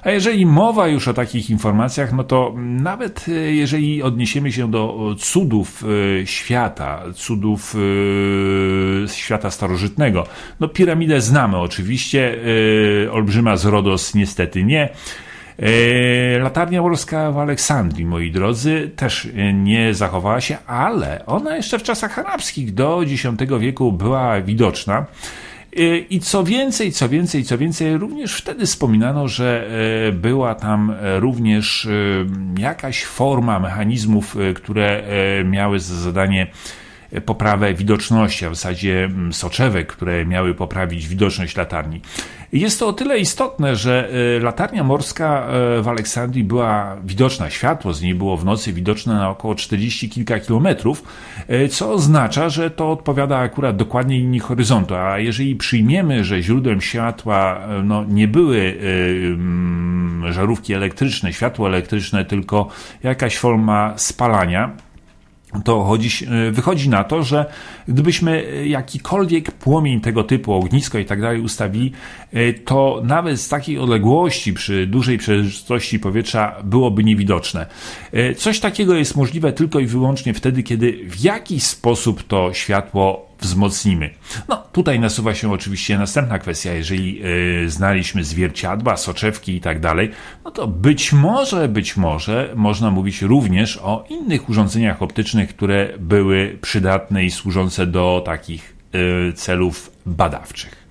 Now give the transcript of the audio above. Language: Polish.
A jeżeli mowa już o takich informacjach, no to nawet jeżeli odniesiemy się do cudów świata starożytnego, no piramidę znamy oczywiście, olbrzyma z Rodos niestety nie. Latarnia morska w Aleksandrii, moi drodzy, też nie zachowała się, ale ona jeszcze w czasach arabskich do X wieku była widoczna. I co więcej, również wtedy wspominano, że była tam również jakaś forma mechanizmów, które miały za zadanie poprawę widoczności, a w zasadzie soczewek, które miały poprawić widoczność latarni. Jest to o tyle istotne, że latarnia morska w Aleksandrii była widoczna, światło z niej było w nocy widoczne na około 40 kilka kilometrów, co oznacza, że to odpowiada akurat dokładnie linii horyzontu, a jeżeli przyjmiemy, że źródłem światła nie były żarówki elektryczne, światło elektryczne, tylko jakaś forma spalania, to wychodzi na to, że gdybyśmy jakikolwiek płomień tego typu, ognisko i tak dalej ustawili, to nawet z takiej odległości przy dużej przejrzystości powietrza byłoby niewidoczne. Coś takiego jest możliwe tylko i wyłącznie wtedy, kiedy w jakiś sposób to światło wzmocnimy. No, tutaj nasuwa się oczywiście następna kwestia. Jeżeli znaliśmy zwierciadła, soczewki i tak dalej, no to być może można mówić również o innych urządzeniach optycznych, które były przydatne i służące do takich celów badawczych.